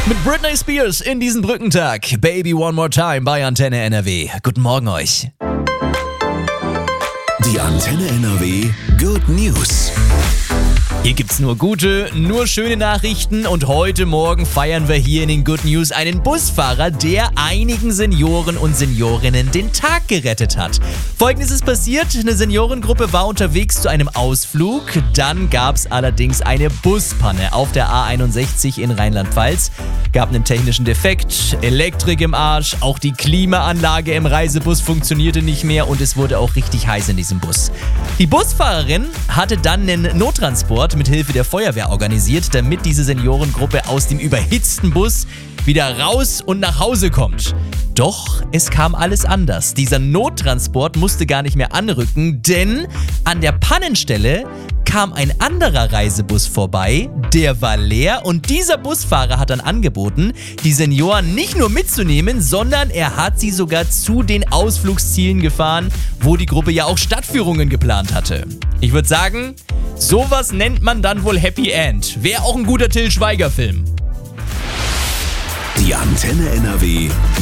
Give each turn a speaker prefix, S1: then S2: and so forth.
S1: Mit Britney Spears in diesen Brückentag. Baby One More Time bei Antenne NRW. Guten Morgen euch.
S2: Die Antenne NRW Good News.
S1: Hier gibt's nur gute, nur schöne Nachrichten und heute Morgen feiern wir hier in den Good News einen Busfahrer, der einigen Senioren und Seniorinnen den Tag gerettet hat. Folgendes ist passiert: Eine Seniorengruppe war unterwegs zu einem Ausflug, dann gab's allerdings eine Buspanne auf der A61 in Rheinland-Pfalz. Gab einen technischen Defekt, Elektrik im Arsch, auch die Klimaanlage im Reisebus funktionierte nicht mehr und es wurde auch richtig heiß in diesem Bus. Die Busfahrerin hatte dann einen Nottransport mit Hilfe der Feuerwehr organisiert, damit diese Seniorengruppe aus dem überhitzten Bus wieder raus und nach Hause kommt. Doch es kam alles anders. Dieser Nottransport musste gar nicht mehr anrücken, denn an der Pannenstelle kam ein anderer Reisebus vorbei, der war leer und dieser Busfahrer hat dann angeboten, die Senioren nicht nur mitzunehmen, sondern er hat sie sogar zu den Ausflugszielen gefahren, wo die Gruppe ja auch Stadtführungen geplant hatte. Ich würde sagen, sowas nennt man dann wohl Happy End. Wäre auch ein guter Till Schweiger-Film.
S2: Die Antenne NRW